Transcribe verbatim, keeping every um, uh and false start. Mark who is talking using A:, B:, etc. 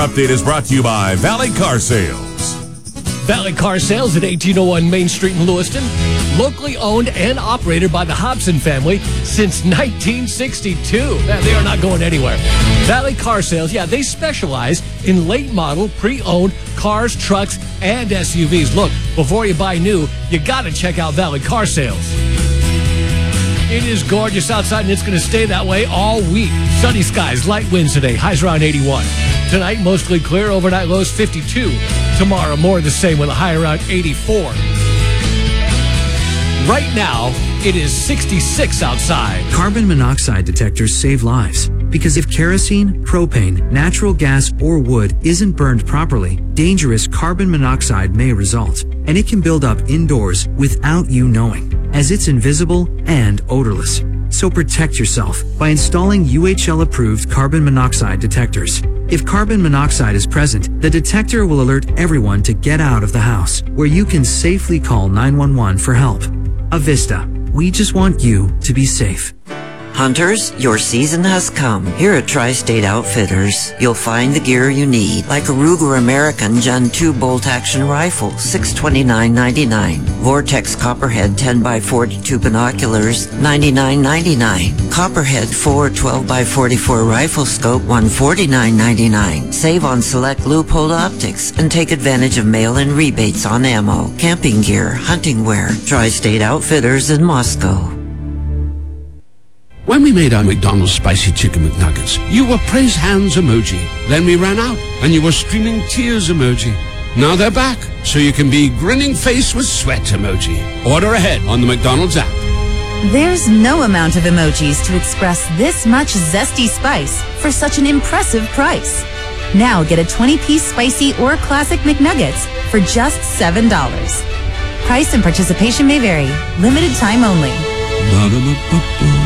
A: Update is brought to you by Valley Car Sales.
B: Valley Car Sales at eighteen oh one Main Street in Lewiston. Locally owned and operated by the Hobson family since nineteen sixty-two. Yeah, they are not going anywhere. Valley Car Sales, yeah, they specialize in late model, pre-owned cars, trucks, and S U Vs. Look, before you buy new, you got to check out Valley Car Sales. It is gorgeous outside, and it's going to stay that way all week. Sunny skies, light winds today, highs around eighty-one. Tonight, mostly clear, overnight lows fifty-two. Tomorrow, more of the same with a high around eighty-four. Right now, it is sixty-six outside.
C: Carbon monoxide detectors save lives. Because if kerosene, propane, natural gas, or wood isn't burned properly, dangerous carbon monoxide may result. And it can build up indoors without you knowing, as it's invisible and odorless. So protect yourself by installing U H L-approved carbon monoxide detectors. If carbon monoxide is present, the detector will alert everyone to get out of the house, where you can safely call nine one one for help. Avista, we just want you to be safe.
D: Hunters, your season has come. Here at Tri-State Outfitters, you'll find the gear you need, like a Ruger American Gen two bolt-action rifle, six twenty-nine ninety-nine. Vortex Copperhead ten by forty-two binoculars, ninety-nine ninety-nine. Copperhead four twelve by forty-four rifle scope, one forty-nine ninety-nine. Save on select Loophole optics and take advantage of mail-in rebates on ammo, camping gear, hunting wear. Tri-State Outfitters in Moscow.
E: When we made our McDonald's Spicy Chicken McNuggets, you were praise hands emoji. Then we ran out, and you were streaming tears emoji. Now they're back, so you can be grinning face with sweat emoji. Order ahead on the McDonald's app.
F: There's no amount of emojis to express this much zesty spice for such an impressive price. Now get a twenty-piece spicy or classic McNuggets for just seven dollars. Price and participation may vary. Limited time only.
E: Ba-da-ba-ba-ba.